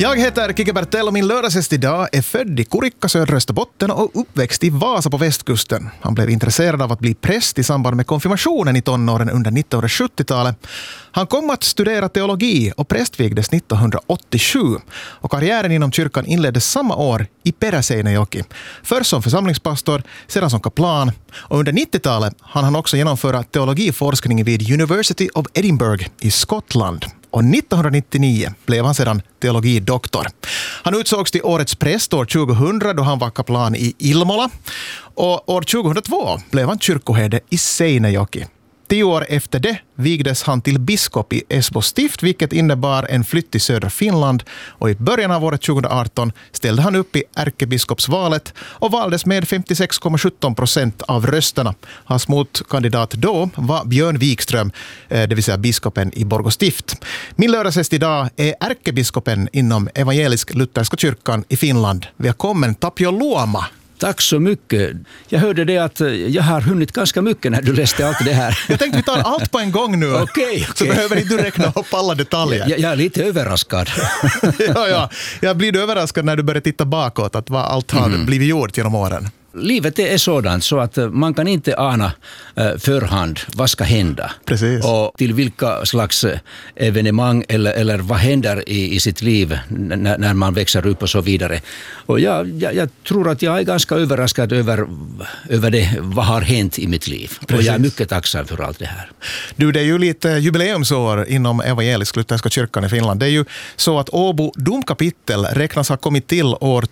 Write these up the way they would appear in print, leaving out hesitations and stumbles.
Jag heter Kike Bertell och min lördagsgäst idag är född i Kurikka, södra Österbotten och uppväxt i Vasa på västkusten. Han blev intresserad av att bli präst i samband med konfirmationen i tonåren under 1970-talet. Han kom att studera teologi och prästvigdes 1987. Och karriären inom kyrkan inleddes samma år i Peräseinäjoki. Först som församlingspastor, sedan som kaplan. Och under 90-talet hann han också genomföra teologiforskning vid University of Edinburgh i Skottland. Och 1999 blev han sedan teologidoktor. Han utsågs till årets präst år 2000 då han var kaplan i Ilmola. Och år 2002 blev han kyrkoherde i Seinäjoki. 10 år efter det vigdes han till biskop i Esbo stift, vilket innebar en flytt till södra Finland. Och i början av året 2018 ställde han upp i ärkebiskopsvalet och valdes med 56,17% av rösterna. Hans motkandidat då var Björn Wikström, det vill säga biskopen i Borgå stift. Min lördagsgäst idag är ärkebiskopen inom evangelisk-lutherska kyrkan i Finland. Välkommen Tapio Luoma. Tack så mycket. Jag hörde det att jag har hunnit ganska mycket när du läste allt det här. Jag tänkte vi tar allt på en gång nu. Okej. Så behöver inte du räkna upp alla detaljer. Jag är lite överraskad. Ja. Jag blir överraskad när du börjar titta bakåt att vad allt har blivit gjort genom åren. Livet är sådant så att man kan inte ana förhand vad ska hända. Precis. Och till vilka slags evenemang eller vad händer i sitt liv när man växer upp och så vidare. Och jag tror att jag är ganska överraskad över det vad har hänt i mitt liv. Precis. Och jag är mycket tacksam för allt det här. Du, det är ju lite jubileumsår inom evangelisk-lutherska kyrkan i Finland. Det är ju så att Åbo domkapitel räknas ha kommit till år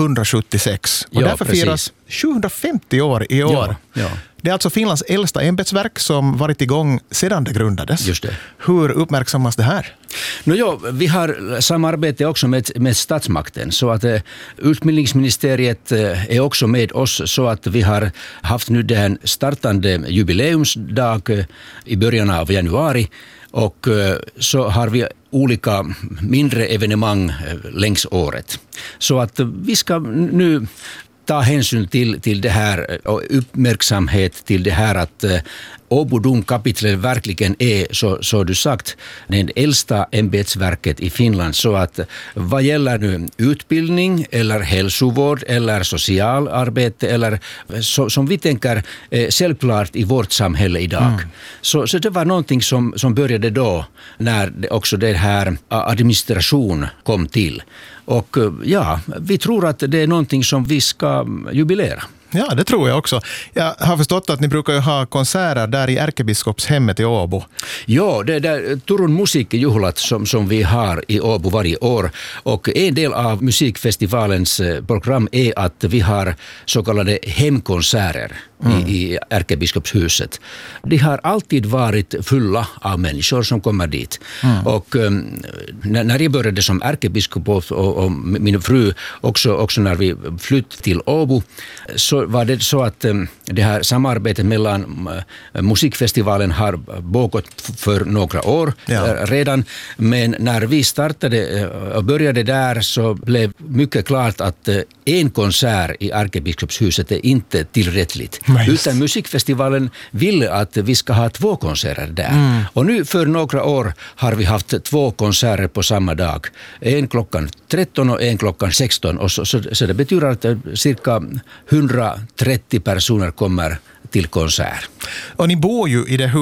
1276. Och därför firas 750 år i år. Ja. Det är alltså Finlands äldsta ämbetsverk som varit igång sedan det grundades. Just det. Hur uppmärksammas det här? Vi har samarbete också med statsmakten så att utbildningsministeriet är också med oss så att vi har haft nu den startande jubileumsdag i början av januari och så har vi olika mindre evenemang längs året. Så att vi ska nu ta hänsyn till det här och uppmärksamhet till det här att Åbo domkapitel verkligen är, så du sagt, den äldsta ämbetsverket i Finland. Så att vad gäller nu utbildning eller hälsovård eller socialarbete eller som vi tänker självklart i vårt samhälle idag. Så det var någonting som började då när också det här administration kom till. Och vi tror att det är någonting som vi ska jubilera. Ja, det tror jag också. Jag har förstått att ni brukar ju ha konserter där i ärkebiskopshemmet i Åbo. Ja, det är Turun musikjuhlat som vi har i Åbo varje år. Och en del av musikfestivalens program är att vi har så kallade hemkonserter i ärkebiskopshuset. De har alltid varit fulla av människor som kommer dit. Och när jag började som ärkebiskop och min fru också när vi flyttade till Åbo så var det så att det här samarbetet mellan musikfestivalen har pågått för några år redan. Men när vi startade och började där så blev mycket klart att en konsert i ärkebiskopshuset är inte tillräckligt. Utan musikfestivalen ville att vi ska ha 2 konserter där. Och nu för några år har vi haft 2 konserter på samma dag. En klockan 13 och en klockan 16. Och så det betyder att cirka 130 personer kommer till konsert. Och ni bor ju i det